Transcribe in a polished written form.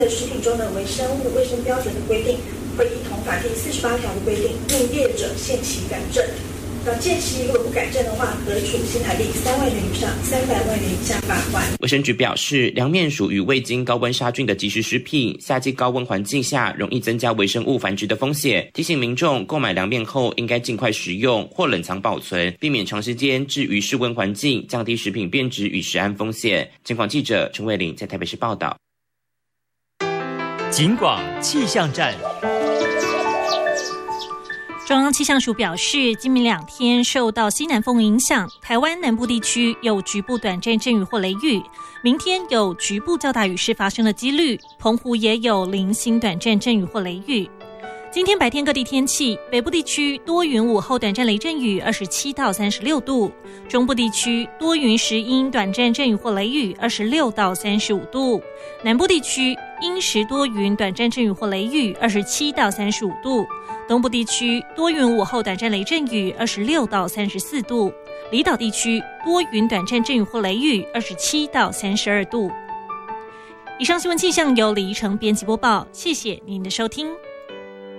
食品中的微生物卫生标准的规定，会依同法第48条的规定，令业者限期改正。那届期如果不改正的话，可处新台币3万元以上300万元以下罚款。 卫生局表示，凉面属于未经高温杀菌的即食食品，夏季高温环境下容易增加微生物繁殖的风险，提醒民众购买凉面后应该尽快食用或冷藏保存，避免长时间置于室温环境，降低食品变质与食安风险。警广记者陈慧玲在台北市报道。 警广气象站。 中央气象署表示，今明2天受到西南风影响，台湾南部地区有局部短暂阵雨或雷雨，明天有局部较大雨势发生的几率，澎湖也有零星短暂阵雨或雷雨。今天白天各地天气，北部地区多云，午后短暂雷阵雨27到36度，中部地区多云时阴短暂阵雨或雷雨26到35度，南部地区阴时多云短暂阵雨或雷雨27到35度，东部地区多云，午后短暂雷阵雨26到34度，离岛地区多云短暂阵雨或雷雨27到32度。以上新闻气象由李怡成编辑播报，谢谢您的收听。